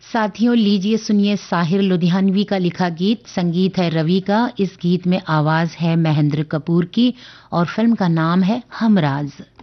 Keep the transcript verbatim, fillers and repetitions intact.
साथियों, लीजिए सुनिए साहिर लुधियानवी का लिखा गीत। संगीत है रवि का। इस गीत में आवाज है महेंद्र कपूर की और फिल्म का नाम है हमराज।